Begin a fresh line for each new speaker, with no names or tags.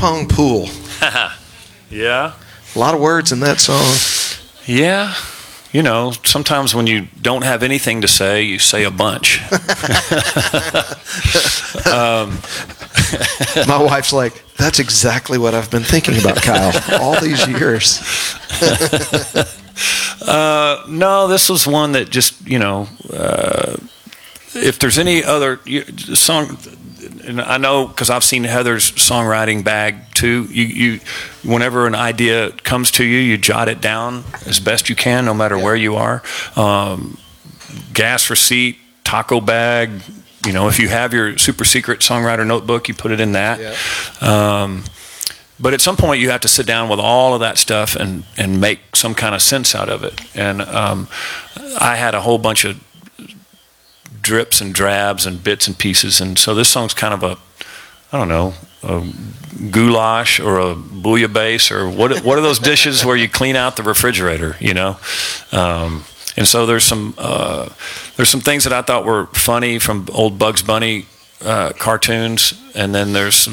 pong pool.
Yeah.
A lot of words in that song.
Yeah. Sometimes when you don't have anything to say, you say a bunch.
My wife's like, that's exactly what I've been thinking about, Kyle, all these years.
No, this was one that just, if there's any other song, and I know because I've seen Heather's songwriting bag too. You whenever an idea comes to you, you jot it down as best you can, no matter where you are. Gas receipt, taco bag. If you have your super secret songwriter notebook, you put it in that. Yeah. But at some point, you have to sit down with all of that stuff and make some kind of sense out of it. And I had a whole bunch of drips and drabs and bits and pieces, and so this song's kind of a goulash or a bouillabaisse or what are those dishes where you clean out the refrigerator, and so there's some things that I thought were funny from old Bugs Bunny cartoons, and then there's